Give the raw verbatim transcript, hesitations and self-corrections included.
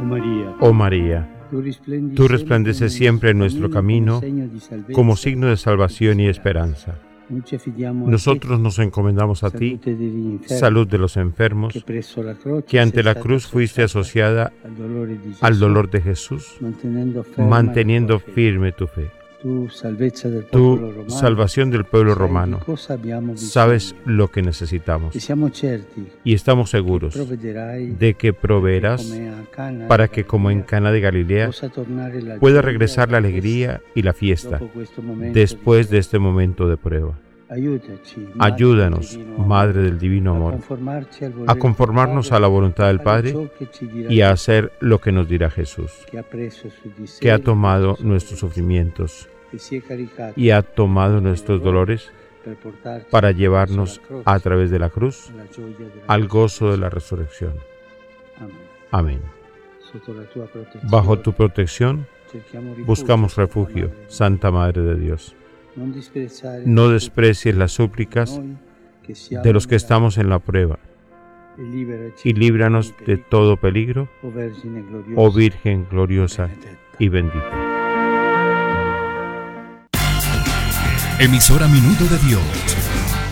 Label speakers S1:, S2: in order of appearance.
S1: Oh María, tú resplandeces siempre en nuestro camino como signo de salvación y esperanza. Nosotros nos encomendamos a ti, salud de los enfermos, que ante la cruz fuiste asociada al dolor de Jesús, manteniendo firme tu fe. Tú, salvación del pueblo romano, sabes lo que necesitamos y estamos seguros de que proveerás para que, como en Cana de Galilea, pueda regresar la alegría y la fiesta después de este momento de prueba. Ayúdanos, Madre del Divino Amor, a conformarnos a la voluntad del Padre y a hacer lo que nos dirá Jesús, que ha tomado nuestros sufrimientos y ha tomado nuestros dolores para llevarnos a través de la cruz al gozo de la resurrección. Amén. Bajo tu protección buscamos refugio, Santa Madre de Dios. No desprecies las súplicas de los que estamos en la prueba y líbranos de todo peligro, oh Virgen gloriosa y bendita.
S2: Emisora Minuto de Dios.